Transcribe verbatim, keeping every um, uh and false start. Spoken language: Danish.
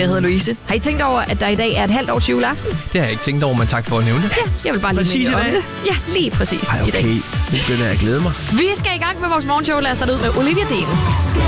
jeg hedder Louise. Har I tænkt over, at der i dag er et halvt år til juleaften? Det har jeg ikke tænkt over, men tak for at nævne det. Ja, jeg vil bare lige Præcis minde i om dag? det. Ja, lige præcis Ej, i dag. okay. Nu begynder jeg at glæde mig. Vi skal i gang med vores morgenshow. Lad os starte ud med Olivia Dean.